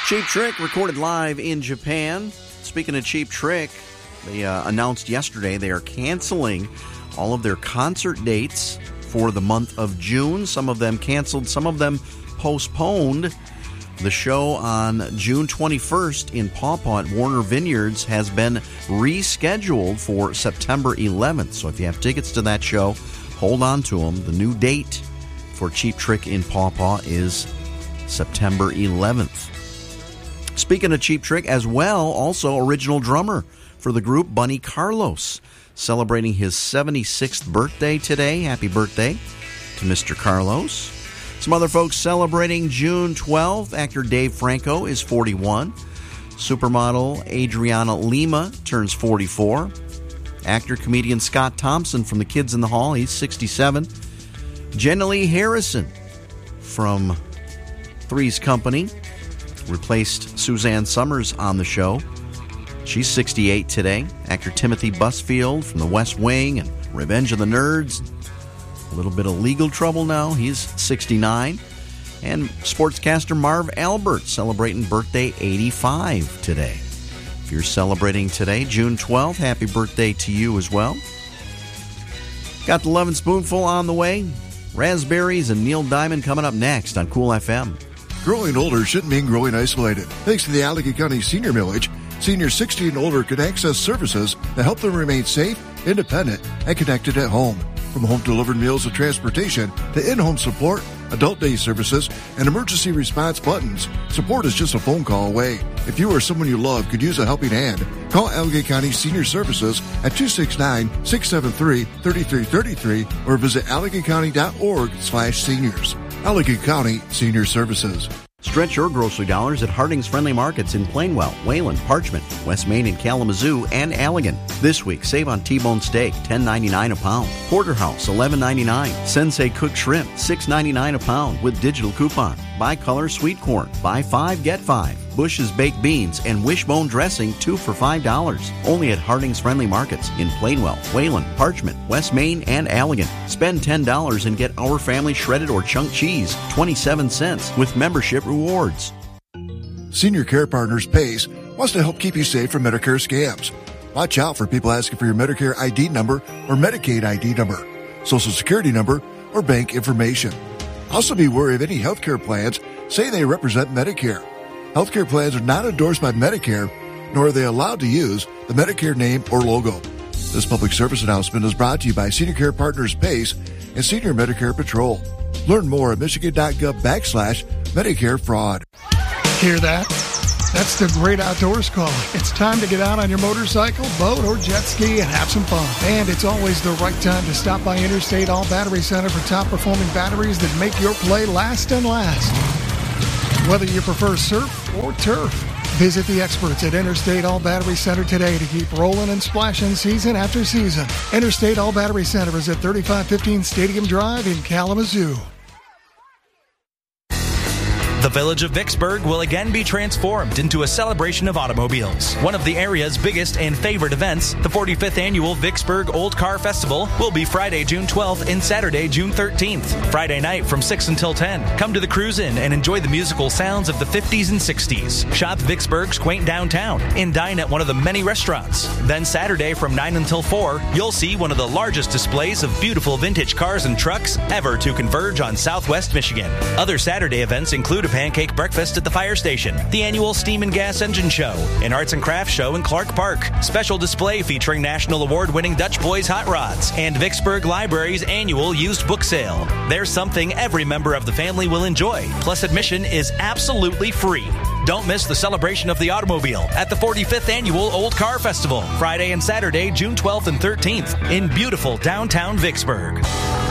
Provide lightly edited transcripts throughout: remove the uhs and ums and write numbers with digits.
Cheap Trick recorded live in Japan. Speaking of Cheap Trick, they announced yesterday they are canceling all of their concert dates for the month of June. Some of them canceled, some of them postponed. The show on June 21st in Paw Paw at Warner Vineyards has been rescheduled for September 11th. So if you have tickets to that show, hold on to them. The new date for Cheap Trick in Paw Paw is September 11th. Speaking of Cheap Trick as well, also original drummer for the group, Bunny Carlos, celebrating his 76th birthday today. Happy birthday to Mr. Carlos. Some other folks celebrating June 12th. Actor Dave Franco is 41. Supermodel Adriana Lima turns 44. Actor, comedian Scott Thompson from The Kids in the Hall, he's 67. Jenna Lee Harrison from Three's Company replaced Suzanne Summers on the show. She's 68 today. Actor Timothy Busfield from The West Wing and Revenge of the Nerds. A little bit of legal trouble now. He's 69. And sportscaster Marv Albert celebrating birthday 85 today. If you're celebrating today, June 12th, happy birthday to you as well. Got the Love and Spoonful on the way. Raspberries and Neil Diamond coming up next on Cool FM. Growing older shouldn't mean growing isolated. Thanks to the Allegheny County Senior Millage, seniors 60 and older can access services that help them remain safe, independent, and connected at home. From home-delivered meals and transportation to in-home support, adult day services, and emergency response buttons, support is just a phone call away. If you or someone you love could use a helping hand, call Allegheny County Senior Services at 269-673-3333 or visit AlleghenyCounty.org/seniors. Allegheny County Senior Services. Stretch your grocery dollars at Harding's Friendly Markets in Plainwell, Wayland, Parchment, West Main in Kalamazoo, and Allegan. This week, save on T-bone steak, $10.99 a pound. Porterhouse, $11.99. Sensei cooked shrimp, $6.99 a pound with digital coupon. Bicolor sweet corn, buy 5, get 5. Bush's baked beans and Wishbone dressing, 2 for $5. Only at Harding's Friendly Markets in Plainwell, Wayland, Parchment, West Main, and Allegan. Spend $10 and get Our Family shredded or chunk cheese, 27 cents with membership rewards. Senior Care Partners PACE wants to help keep you safe from Medicare scams. Watch out for people asking for your Medicare ID number or Medicaid ID number, Social Security number, or bank information. Also be wary of any healthcare plans say they represent Medicare. Healthcare plans are not endorsed by Medicare, nor are they allowed to use the Medicare name or logo. This public service announcement is brought to you by Senior Care Partners PACE and Senior Medicare Patrol. Learn more at michigan.gov/Medicare fraud. Hear that? That's the Great Outdoors calling. It's time to get out on your motorcycle, boat, or jet ski and have some fun. And it's always the right time to stop by Interstate All Battery Center for top-performing batteries that make your play last and last. Whether you prefer surf or turf, visit the experts at Interstate All Battery Center today to keep rolling and splashing season after season. Interstate All Battery Center is at 3515 Stadium Drive in Kalamazoo. The village of Vicksburg will again be transformed into a celebration of automobiles. One of the area's biggest and favorite events, the 45th Annual Vicksburg Old Car Festival, will be Friday, June 12th and Saturday, June 13th. Friday night from 6 until 10. Come to the Cruise Inn and enjoy the musical sounds of the 50s and 60s. Shop Vicksburg's quaint downtown and dine at one of the many restaurants. Then Saturday from 9 until 4, you'll see one of the largest displays of beautiful vintage cars and trucks ever to converge on Southwest Michigan. Other Saturday events include a pancake breakfast at the fire station, the annual Steam and Gas Engine Show, an arts and crafts show in Clark Park, special display featuring national award-winning Dutch Boys hot rods, and Vicksburg Library's annual used book sale. There's something every member of the family will enjoy, plus admission is absolutely free. Don't miss the celebration of the automobile at the 45th Annual Old Car Festival, Friday and Saturday, June 12th and 13th, in beautiful downtown Vicksburg.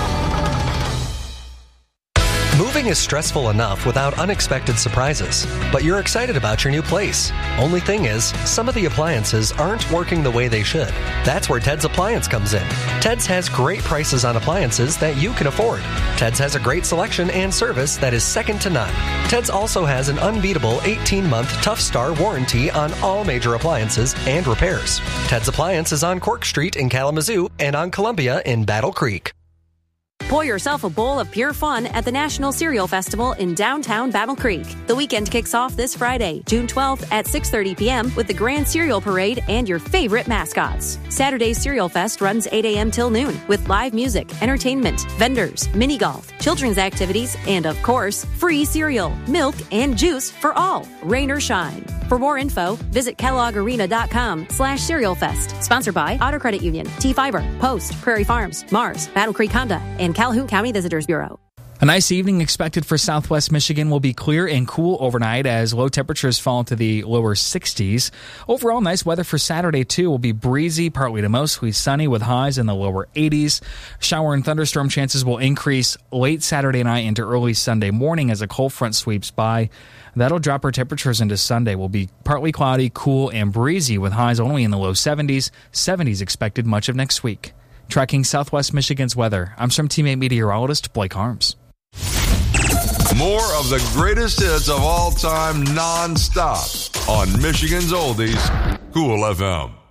Moving is stressful enough without unexpected surprises, but you're excited about your new place. Only thing is, some of the appliances aren't working the way they should. That's where Ted's Appliance comes in. Ted's has great prices on appliances that you can afford. Ted's has a great selection and service that is second to none. Ted's also has an unbeatable 18-month Tough Star warranty on all major appliances and repairs. Ted's Appliance is on Cork Street in Kalamazoo and on Columbia in Battle Creek. Pour yourself a bowl of pure fun at the National Cereal Festival in downtown Battle Creek. The weekend kicks off this Friday, June 12th at 6:30 p.m. with the Grand Cereal Parade and your favorite mascots. Saturday's Cereal Fest runs 8 a.m. till noon with live music, entertainment, vendors, mini golf, children's activities, and of course, free cereal, milk, and juice for all, rain or shine. For more info, visit KelloggArena.com/CerealFest. Sponsored by Auto Credit Union, T-Fiber, Post, Prairie Farms, Mars, Battle Creek Honda, and Calhoun County Visitors Bureau. A nice evening expected for southwest Michigan. Will be clear and cool overnight as low temperatures fall into the lower 60s. Overall, nice weather for Saturday, too. Will be breezy, partly to mostly sunny with highs in the lower 80s. Shower and thunderstorm chances will increase late Saturday night into early Sunday morning as a cold front sweeps by. That'll drop our temperatures into Sunday. Will be partly cloudy, cool, and breezy with highs only in the low 70s. 70s expected much of next week. Tracking southwest Michigan's weather, I'm some teammate meteorologist Blake Harms. More of the greatest hits of all time non-stop on Michigan's Oldies, Cool FM.